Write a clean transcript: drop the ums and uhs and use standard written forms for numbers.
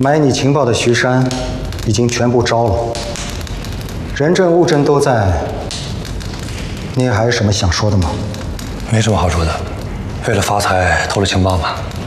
买你情报的徐山已经全部招了，人证物证都在，你还有什么想说的吗？ 没什么好说的，为了发财偷了情报嘛。